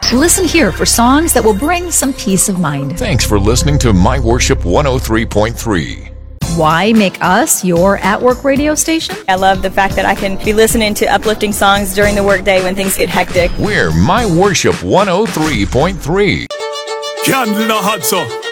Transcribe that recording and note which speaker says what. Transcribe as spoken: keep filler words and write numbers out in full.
Speaker 1: Listen here for songs that will bring some peace of mind.
Speaker 2: Thanks for listening to My Worship one oh three point three.
Speaker 1: Why make us your at-work radio station?
Speaker 3: I love the fact that I can be listening to uplifting songs during the workday when things get hectic.
Speaker 2: We're My Worship one oh three point three.
Speaker 4: Candle in a hot sun.